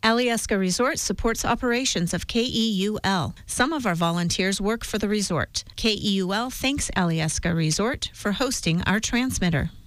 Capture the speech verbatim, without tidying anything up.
Alyeska Resort supports operations of K E U L. Some of our volunteers work for the resort. K E U L thanks Alyeska Resort for hosting our transmitter.